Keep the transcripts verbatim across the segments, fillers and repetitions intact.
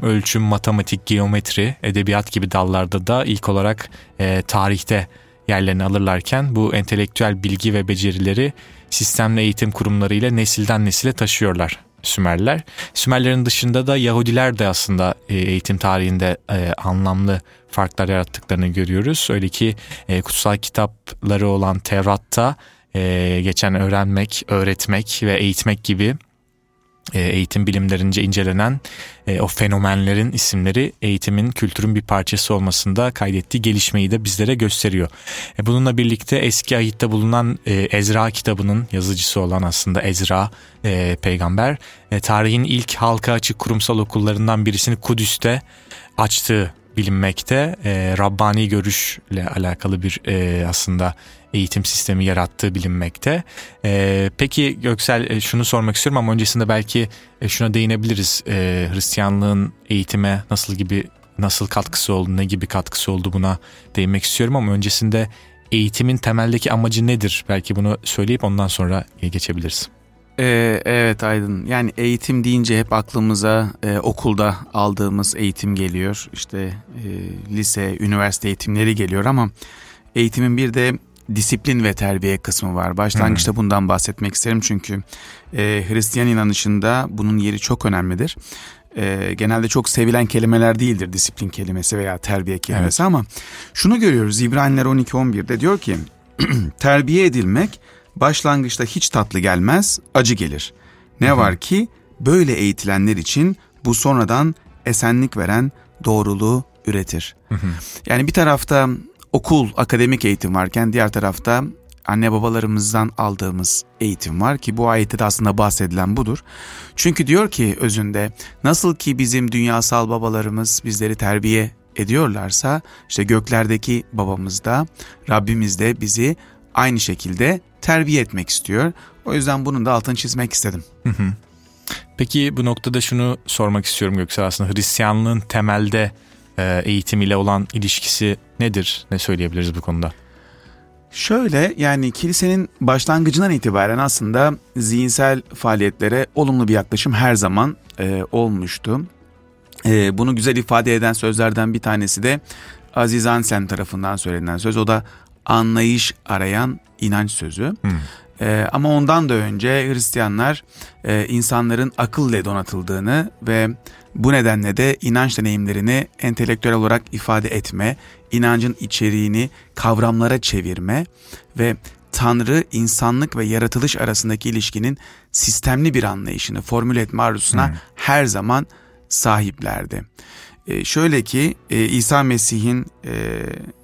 ölçüm, matematik, geometri, edebiyat gibi dallarda da ilk olarak e, tarihte yerlerini alırlarken bu entelektüel bilgi ve becerileri sistemli eğitim kurumlarıyla nesilden nesile taşıyorlar Sümerler. Sümerlerin dışında da Yahudiler de aslında eğitim tarihinde e, anlamlı farklar yarattıklarını görüyoruz. Öyle ki e, kutsal kitapları olan Tevrat'ta e, geçen öğrenmek, öğretmek ve eğitmek gibi e, eğitim bilimlerince incelenen e, o fenomenlerin isimleri eğitimin, kültürün bir parçası olmasında kaydettiği gelişmeyi de bizlere gösteriyor. E, bununla birlikte eski ahitte bulunan e, Ezra kitabının yazıcısı olan aslında Ezra e, peygamber e, tarihin ilk halka açık kurumsal okullarından birisini Kudüs'te açtığı bilinmekte. E, Rabbani görüşle alakalı bir e, aslında eğitim sistemi yarattığı bilinmekte. E, peki Göksel, e, şunu sormak istiyorum ama öncesinde belki e, şuna değinebiliriz. E, Hristiyanlığın eğitime nasıl gibi nasıl katkısı oldu, ne gibi katkısı oldu, buna değinmek istiyorum ama öncesinde eğitimin temeldeki amacı nedir? Belki bunu söyleyip ondan sonra geçebiliriz. Ee, evet Aydın, yani eğitim deyince hep aklımıza e, okulda aldığımız eğitim geliyor. İşte e, lise, üniversite eğitimleri geliyor ama eğitimin bir de disiplin ve terbiye kısmı var. Başlangıçta hmm. bundan bahsetmek isterim çünkü e, Hristiyan inanışında bunun yeri çok önemlidir. E, genelde çok sevilen kelimeler değildir disiplin kelimesi veya terbiye kelimesi, evet. Ama şunu görüyoruz İbraniler on iki on birde diyor ki terbiye edilmek başlangıçta hiç tatlı gelmez, acı gelir. Ne Hı-hı. var ki böyle eğitilenler için bu sonradan esenlik veren doğruluğu üretir. Hı-hı. Yani bir tarafta okul, akademik eğitim varken diğer tarafta anne babalarımızdan aldığımız eğitim var ki bu ayette de aslında bahsedilen budur. Çünkü diyor ki özünde nasıl ki bizim dünyasal babalarımız bizleri terbiye ediyorlarsa işte göklerdeki babamız da Rabbimiz de bizi aynı şekilde terbiye etmek istiyor. O yüzden bunun da altını çizmek istedim. Hı hı. Peki bu noktada şunu sormak istiyorum Göksel, aslında Hristiyanlığın temelde e, eğitim ile olan ilişkisi nedir? Ne söyleyebiliriz bu konuda? Şöyle, yani kilisenin başlangıcından itibaren aslında zihinsel faaliyetlere olumlu bir yaklaşım her zaman e, olmuştu. E, bunu güzel ifade eden sözlerden bir tanesi de Aziz Anselm tarafından söylenen söz. O da anlayış arayan inanç sözü. Hmm. Ee, ama ondan da önce Hristiyanlar e, insanların akılla donatıldığını ve bu nedenle de inanç deneyimlerini entelektüel olarak ifade etme, inancın içeriğini kavramlara çevirme ve Tanrı, insanlık ve yaratılış arasındaki ilişkinin sistemli bir anlayışını formüle etme arzusuna hmm. her zaman sahiplerdi. E, şöyle ki e, İsa Mesih'in e,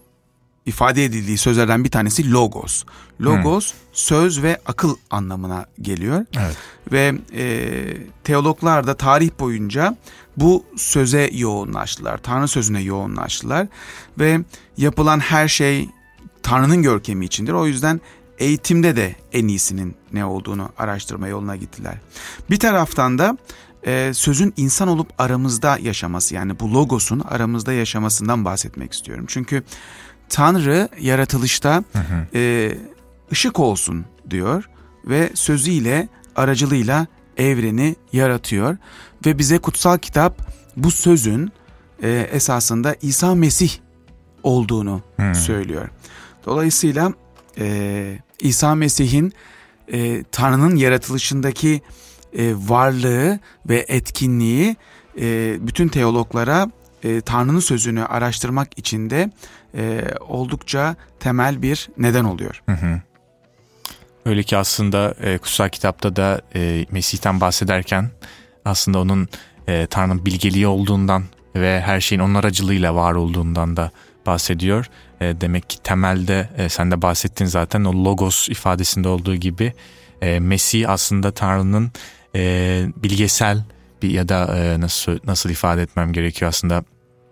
ifade edildiği sözlerden bir tanesi logos. Logos hmm. söz ve akıl anlamına geliyor. Evet. Ve e, teologlar da tarih boyunca bu söze yoğunlaştılar. Tanrı sözüne yoğunlaştılar. Ve yapılan her şey Tanrı'nın görkemi içindir. O yüzden eğitimde de en iyisinin ne olduğunu araştırma yoluna gittiler. Bir taraftan da e, sözün insan olup aramızda yaşaması, yani bu logosun aramızda yaşamasından bahsetmek istiyorum. Çünkü Tanrı yaratılışta hı hı. E, ışık olsun diyor ve sözüyle, aracılığıyla evreni yaratıyor ve bize kutsal kitap bu sözün e, esasında İsa Mesih olduğunu hı. söylüyor. Dolayısıyla e, İsa Mesih'in e, Tanrı'nın yaratılışındaki e, varlığı ve etkinliği e, bütün teologlara e, Tanrı'nın sözünü araştırmak için de e, oldukça temel bir neden oluyor. Hı hı. Öyle ki aslında e, kutsal kitapta da e, Mesih'ten bahsederken aslında onun e, Tanrı'nın bilgeliği olduğundan ve her şeyin onun aracılığıyla var olduğundan da bahsediyor. E, demek ki temelde e, sen de bahsettin zaten, o logos ifadesinde olduğu gibi e, Mesih aslında Tanrı'nın e, bilgesel bir ya da e, nasıl nasıl ifade etmem gerekiyor aslında,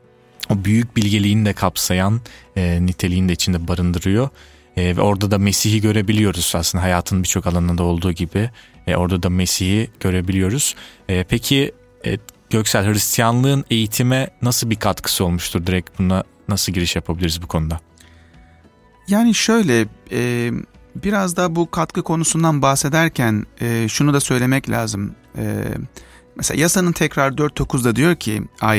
o büyük bilgeliğini de kapsayan e, niteliğini de içinde barındırıyor. E, ve orada da Mesih'i görebiliyoruz aslında, hayatın birçok alanında olduğu gibi. E, orada da Mesih'i görebiliyoruz. E, peki e, Göksel, Hristiyanlığın eğitime nasıl bir katkısı olmuştur? Direkt buna nasıl giriş yapabiliriz bu konuda? Yani şöyle, e, biraz da bu katkı konusundan bahsederken e, şunu da söylemek lazım. E, mesela yasanın tekrar dört dokuzda diyor ki